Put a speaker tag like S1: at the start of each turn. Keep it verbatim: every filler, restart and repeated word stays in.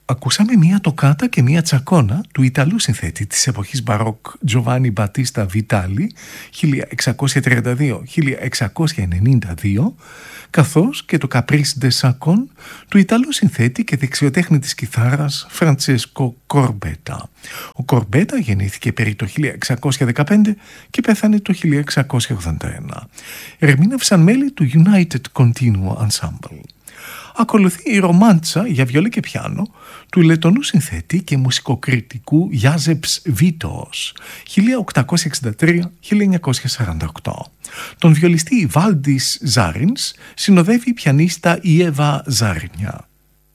S1: Ακούσαμε μία τοκάτα και μία τσακώνα του Ιταλού συνθέτη της εποχής μπαρόκ Giovanni Battista Vitali χίλια εξακόσια τριάντα δύο με χίλια εξακόσια ενενήντα δύο, καθώς και το Caprice de Sacon του Ιταλού συνθέτη και δεξιοτέχνη της κιθάρας Francesco Corbetta. Ο Corbetta γεννήθηκε περί το χίλια εξακόσια δεκαπέντε και πέθανε το χίλια εξακόσια ογδόντα ένα. Ερμήνευσαν μέλη του United Continuo Ensemble. Ακολουθεί η ρομάντσα για βιολί και πιάνο του Λετονού συνθέτη και μουσικοκριτικού Γιάζεψ Βίτος χίλια οκτακόσια εξήντα τρία με χίλια εννιακόσια σαράντα οκτώ. Τον βιολιστή Βάλντις Ζάρινς συνοδεύει η πιανίστα Ιέβα Ζάρινια.